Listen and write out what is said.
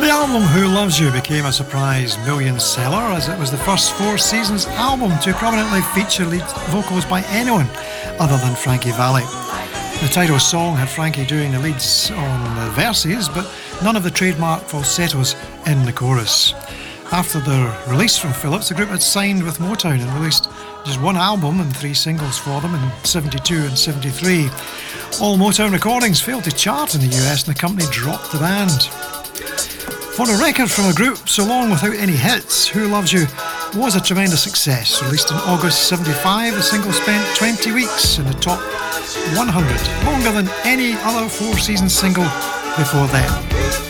The album Who Loves You became a surprise million seller, as it was the first Four Seasons album to prominently feature lead vocals by anyone other than Frankie Valli. The title song had Frankie doing the leads on the verses, but none of the trademark falsettos in the chorus. After their release from Philips, the group had signed with Motown and released just one album and 3 singles for them in 72 and 73. All Motown recordings failed to chart in the US and the company dropped the band. For a record from a group so long without any hits, Who Loves You was a tremendous success. Released in August 75, the single spent 20 weeks in the top 100, longer than any other Four Seasons single before then.